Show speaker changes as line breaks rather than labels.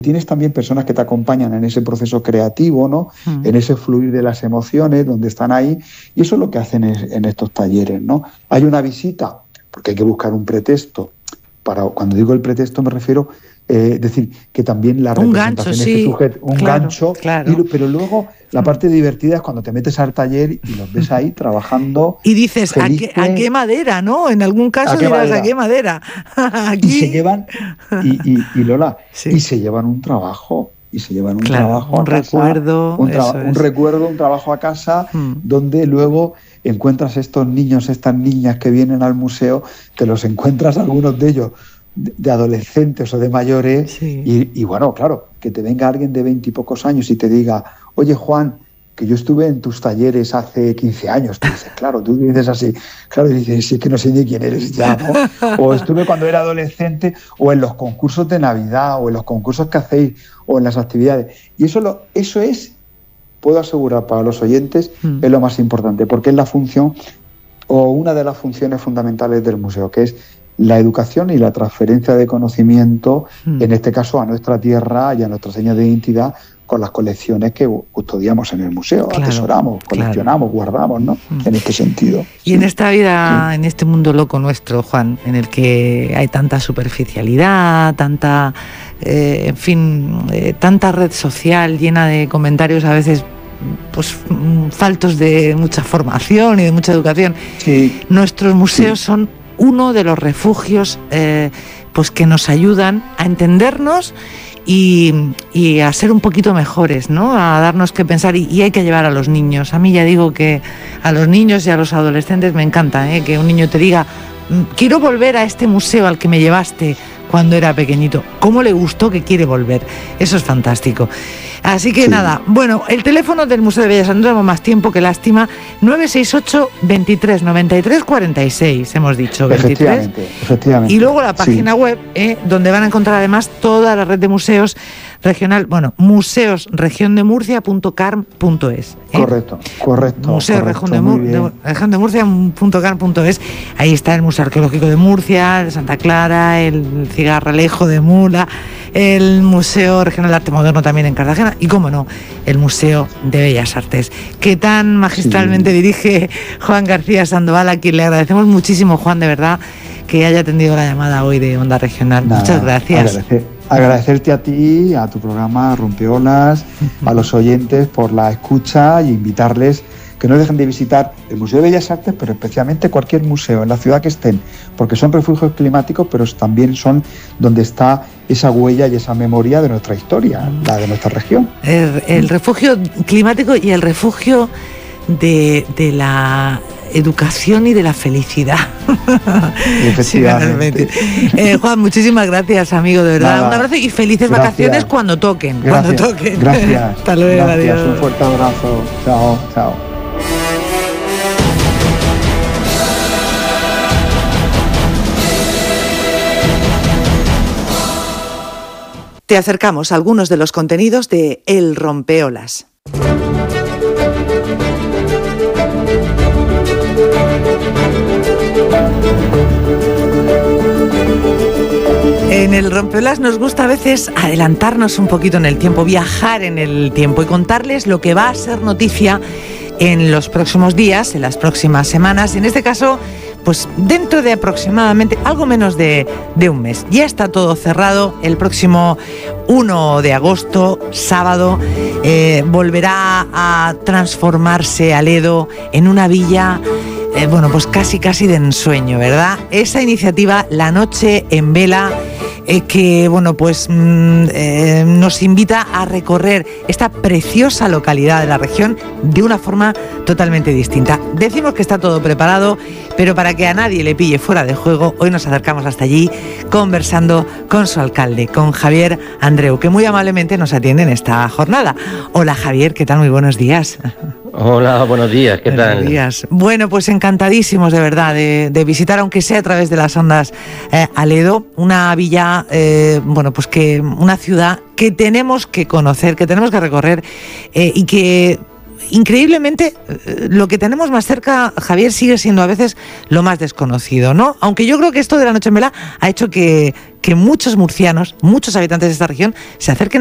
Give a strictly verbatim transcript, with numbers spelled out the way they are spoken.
Tienes también personas que te acompañan en ese proceso creativo, ¿no? Mm. En ese fluir de las emociones, donde están ahí, y eso es lo que hacen es, en estos talleres, ¿no? Hay una visita, porque hay que buscar un pretexto. Para, cuando digo el pretexto me refiero, eh, decir, que también la
un
representación
gancho,
de este
sí,
sujeto, un
claro,
gancho,
claro.
Y, pero luego la parte divertida es cuando te metes al taller y los ves ahí trabajando.
Y dices, ¿a qué, ¿a qué madera, no? En algún caso
¿A qué
dirás,
madera?
¿a qué madera? Aquí...
Y se llevan, y, y, y Lola,
sí.
y se llevan un trabajo, y se llevan un
claro,
trabajo
un
a casa,
recuerdo,
un,
eso
tra-
es.
un recuerdo, un trabajo a casa,
hmm.
donde luego encuentras estos niños, estas niñas que vienen al museo, te los encuentras algunos de ellos de, de adolescentes o de mayores,
sí.
y, y bueno, claro, que te venga alguien de veintipocos años y te diga, oye Juan, que yo estuve en tus talleres hace quince años, tú dices, claro, tú dices así, claro, y dices, sí, es que no sé ni quién eres ya, ¿no? O estuve cuando era adolescente, o en los concursos de Navidad, o en los concursos que hacéis, o en las actividades. Y eso, lo, eso es, puedo asegurar para los oyentes, mm. es lo más importante, porque es la función, o una de las funciones fundamentales del museo, que es la educación y la transferencia de conocimiento, mm. en este caso a nuestra tierra y a nuestra seña de identidad, con las colecciones que custodiamos en el museo, claro, atesoramos, coleccionamos, claro. guardamos, ¿no? Mm. En este sentido.
Y en esta vida, sí. en este mundo loco nuestro, Juan, en el que hay tanta superficialidad, tanta, eh, en fin, eh, tanta red social llena de comentarios a veces pues faltos de mucha formación y de mucha educación,
sí.
nuestros museos
sí.
son uno de los refugios eh, pues que nos ayudan a entendernos y, y a ser un poquito mejores, ¿no? A darnos que pensar, y, y hay que llevar a los niños. A mí ya digo que a los niños y a los adolescentes me encanta, ¿eh? Que un niño te diga, quiero volver a este museo al que me llevaste cuando era pequeñito. ¿Cómo le gustó que quiere volver? Eso es fantástico. Así que sí. nada, bueno, el teléfono del Museo de Bellas Artes, no tenemos más tiempo, que lástima, nueve seis ocho, veintitrés, noventa y tres, cuarenta y seis, hemos dicho, veintitrés.
Efectivamente, efectivamente.
Y luego la página sí. web, eh, donde van a encontrar además toda la red de museos regional, bueno, museos región de murcia punto carm punto es. ¿eh?
Correcto, correcto.
Museo
correcto,
región de, Mur- de, región de murcia punto carm punto es. Ahí está el Museo Arqueológico de Murcia, de Santa Clara, el Cigarralejo de Mula, el Museo Regional de Arte Moderno también en Cartagena y, cómo no, el Museo de Bellas Artes, que tan magistralmente sí. dirige Juan García Sandoval, a quien le agradecemos muchísimo, Juan, de verdad, que haya atendido la llamada hoy de Onda Regional. Nada, muchas gracias.
Agradecer, agradecerte a ti, a tu programa Rompeolas, uh-huh. a los oyentes por la escucha y invitarles que no dejen de visitar el Museo de Bellas Artes, pero especialmente cualquier museo en la ciudad que estén, porque son refugios climáticos, pero también son donde está esa huella y esa memoria de nuestra historia, la de nuestra región.
El, el refugio climático y el refugio de, de la educación y de la felicidad.
Efectivamente.
Sí, eh, Juan, muchísimas gracias, amigo, de verdad. Nada. Un abrazo y felices gracias. vacaciones cuando toquen.
Gracias.
Cuando toquen.
Gracias.
Hasta luego,
gracias.
adiós.
Un fuerte abrazo. Chao, chao.
Te acercamos a algunos de los contenidos de El Rompeolas.
En el Rompeolas nos gusta a veces adelantarnos un poquito en el tiempo, viajar en el tiempo y contarles lo que va a ser noticia en los próximos días, en las próximas semanas, y en este caso, pues dentro de aproximadamente algo menos de, de un mes. Ya está todo cerrado. El próximo uno de agosto, sábado, eh, volverá a transformarse Aledo en una villa, eh, bueno, pues casi casi de ensueño, ¿verdad? Esa iniciativa, La Noche en Vela, eh, que, bueno, pues mmm, eh, nos invita a recorrer esta preciosa localidad de la región de una forma totalmente distinta. Decimos que está todo preparado, pero para que a nadie le pille fuera de juego, hoy nos acercamos hasta allí conversando con su alcalde, con Javier Andreu, que muy amablemente nos atiende en esta jornada. Hola, Javier, ¿qué tal? Muy buenos días.
Hola, buenos días, ¿qué tal?
Buenos días. Bueno, pues encantadísimos de verdad de, de visitar, aunque sea a través de las ondas, eh, Aledo, una villa, eh, bueno, pues que una ciudad que tenemos que conocer, que tenemos que recorrer, eh, y que increíblemente, eh, lo que tenemos más cerca, Javier, sigue siendo a veces lo más desconocido, ¿no? Aunque yo creo que esto de la noche en vela ha hecho que, que muchos murcianos, muchos habitantes de esta región, se acerquen